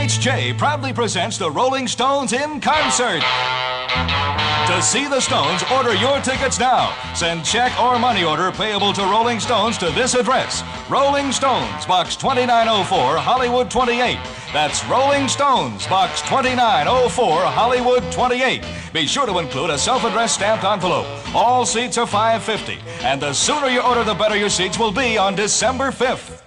KHJ proudly presents the Rolling Stones in concert. To see the Stones, order your tickets now. Send check or money order payable to Rolling Stones to this address. Rolling Stones, Box 2904, Hollywood 28. That's Rolling Stones, Box 2904, Hollywood 28. Be sure to include a self-addressed stamped envelope. All seats are $5.50, and the sooner you order, the better your seats will be on December 5th.